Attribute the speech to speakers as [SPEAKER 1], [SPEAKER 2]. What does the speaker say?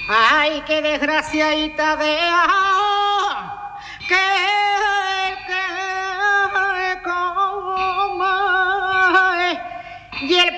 [SPEAKER 1] Ay, qué desgraciadita de que coma y el